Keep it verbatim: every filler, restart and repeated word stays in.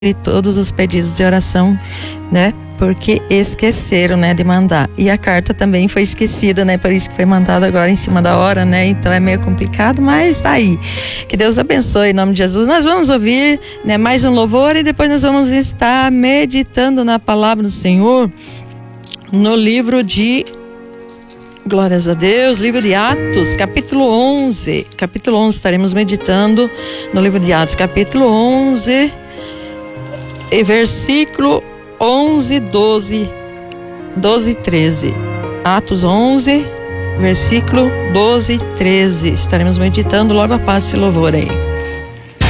e todos os pedidos de oração, né? Porque esqueceram, né, de mandar. E a carta também foi esquecida, né? Por isso que foi mandada agora em cima da hora, né? Então é meio complicado, mas tá aí. Que Deus abençoe em nome de Jesus. Nós vamos ouvir, né, mais um louvor e depois nós vamos estar meditando na palavra do Senhor no livro de Glórias a Deus, livro de Atos, capítulo onze. Capítulo onze, estaremos meditando no livro de Atos, capítulo onze. E versículo onze, doze, doze e treze. Atos onze, versículo doze e treze. Estaremos meditando, logo após esse louvor aí.